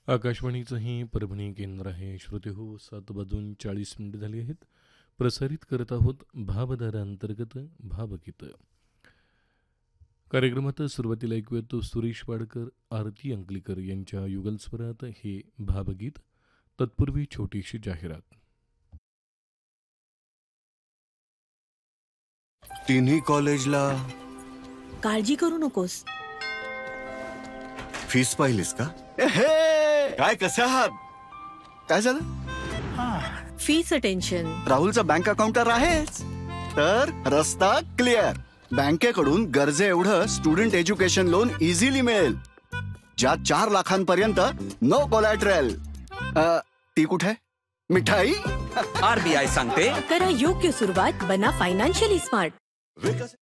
आकाशवाणीचं ही परभणी केंद्र आहे. श्रोतेहो, 7:40 झाली आहेत. प्रसारित करत आहोत भावधारांतर्गत भावगीत. कार्यक्रमात सुरुवातीला ऐकूयात सुरेश वाडकर, आरती अंकलीकर यांच्या युगलस्वरात हे भावगीत. तत्पूर्वी छोटीशी जाहिरात. तिन्ही कॉलेजला काळजी करू नकोस. फीस पाहिलीस का? काय कसे आहात? काय झालं? फीचं टेन्शन. राहुलचा बँक अकाउंट तर आहेच, तर रस्ता क्लिअर. बँकेकडून गरजे एवढं स्टुडंट एज्युकेशन लोन इझिली मिळेल, ज्यात 4 लाखांपर्यंत नो कोलॅटरल. ती कुठे मिठाई? RBI सांगते, करा योग्य सुरुवात, बना फायनान्शियली स्मार्ट.